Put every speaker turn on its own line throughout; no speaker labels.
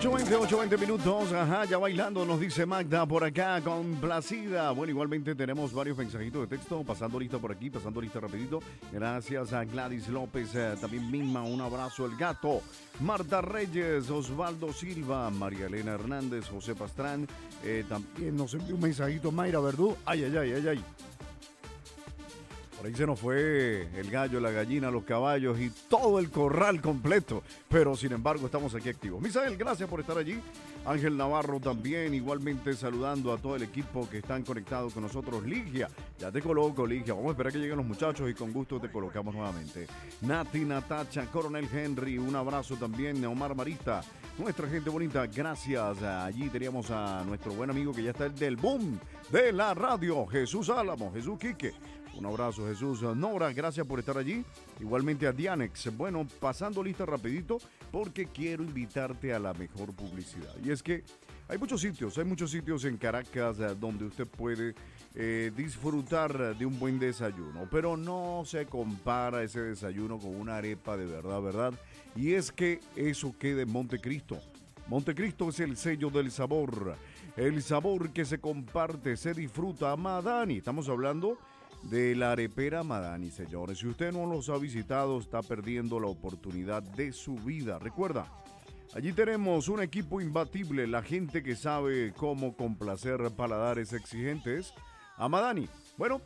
8:20 minutos, ajá, ya bailando, nos dice Magda por acá, complacida. Bueno, igualmente tenemos varios mensajitos de texto, pasando lista por aquí, pasando lista rapidito. Gracias a Gladys López, también Mima, un abrazo, El Gato, Marta Reyes, Osvaldo Silva, María Elena Hernández, José Pastrán, también nos envió un mensajito Mayra Verdú, ay, ay, ay, ay, ay. Por ahí se nos fue el gallo, la gallina, los caballos y todo el corral completo. Pero sin embargo estamos aquí activos. Misael, gracias por estar allí. Ángel Navarro también, igualmente saludando a todo el equipo que están conectados con nosotros. Ligia, ya te coloco, Ligia. Vamos a esperar que lleguen los muchachos y con gusto te colocamos nuevamente. Nati, Natacha, Coronel Henry, un abrazo también. Omar Marista, nuestra gente bonita, gracias. Allí teníamos a nuestro buen amigo que ya está el del boom de la radio, Jesús Álamo, Jesús Quique. Un abrazo, Jesús. Nora, gracias por estar allí. Igualmente a Dianex. Bueno, pasando lista rapidito porque quiero invitarte a la mejor publicidad. Y es que hay muchos sitios en Caracas donde usted puede disfrutar de un buen desayuno. Pero no se compara ese desayuno con una arepa de verdad, ¿verdad? Y es que eso queda en Montecristo. Montecristo es el sello del sabor. El sabor que se comparte, se disfruta. Madani, estamos hablando de la arepera Madani, señores. Si usted no los ha visitado, está perdiendo la oportunidad de su vida. Recuerda, allí tenemos un equipo imbatible, la gente que sabe cómo complacer paladares exigentes. A Madani. Bueno,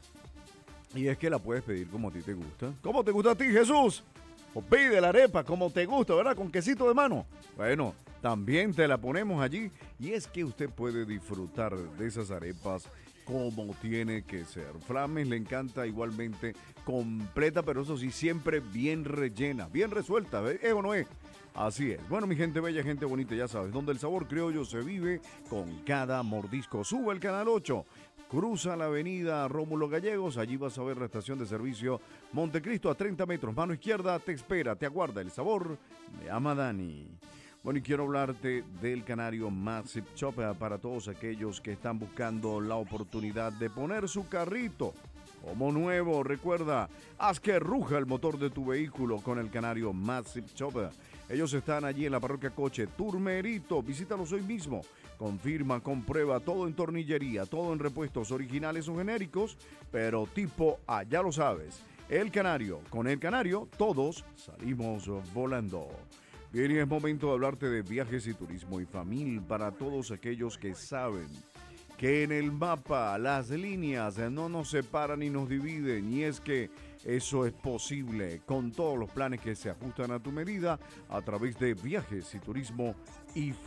y es que la puedes pedir como a ti te gusta. ¿Cómo te gusta a ti, Jesús? O pide la arepa como te gusta, ¿verdad? Con quesito de mano. Bueno, también te la ponemos allí. Y es que usted puede disfrutar de esas arepas como tiene que ser. Flames le encanta igualmente completa, pero eso sí, siempre bien rellena, bien resuelta, ¿ves? ¿Es o no es? Así es. Bueno, mi gente bella, gente bonita, ya sabes, donde el sabor criollo se vive con cada mordisco. Sube el canal 8. Cruza la avenida Rómulo Gallegos, allí vas a ver la estación de servicio Montecristo a 30 metros. Mano izquierda te espera, te aguarda el sabor de Amadani. Bueno, y quiero hablarte del Canario Massive Shop para todos aquellos que están buscando la oportunidad de poner su carrito como nuevo. Recuerda, haz que ruja el motor de tu vehículo con el Canario Massive Shop. Ellos están allí en la parroquia Coche Turmerito. Visítalos hoy mismo. Confirma, comprueba todo en tornillería, todo en repuestos originales o genéricos, pero tipo A, ya lo sabes. El Canario, con el Canario todos salimos volando. Bien, y es momento de hablarte de viajes y turismo y familia para todos aquellos que saben que en el mapa las líneas no nos separan ni nos dividen, y es que eso es posible con todos los planes que se ajustan a tu medida a través de viajes y turismo y familia.